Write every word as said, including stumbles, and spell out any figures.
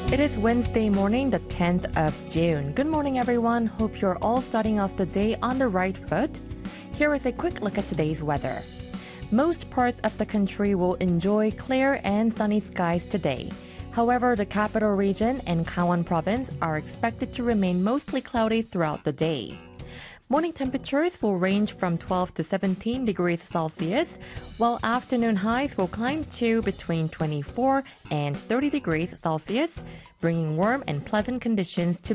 It is Wednesday morning, the tenth of June. Good morning, everyone. Hope you're all starting off the day on the right foot. Here is a quick look at today's weather. Most parts of the country will enjoy clear and sunny skies today. However, the capital region and Gangwon province are expected to remain mostly cloudy throughout the day. Morning temperatures will range from twelve to seventeen degrees Celsius, while afternoon highs will climb to between twenty-four and thirty degrees Celsius, bringing warm and pleasant conditions to